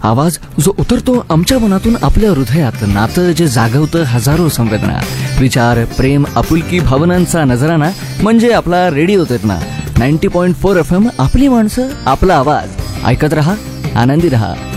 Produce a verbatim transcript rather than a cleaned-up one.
आवाज जो उतरतो आमच्या मनातून आपल्या हृदयात, नातं जे जागवतं हजारो संवेदना, विचार, प्रेम, आपुलकी, भावनांचा नजराना म्हणजे आपला रेडिओ ना. Ninety point four F M, आपली माणसं, आपला आवाज. ऐकत रहा, आनंदी रहा.